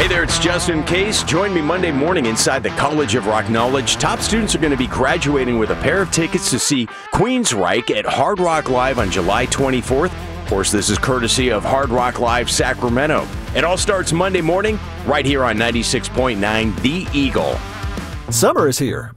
Hey there, it's Justin Case. Join me Monday morning inside the College of Rock Knowledge. Top students are going to be graduating with a pair of tickets to see Queensryche at Hard Rock Live on July 24th. Of course, this is courtesy of Hard Rock Live Sacramento. It all starts Monday morning right here on 96.9 The Eagle. Summer is here,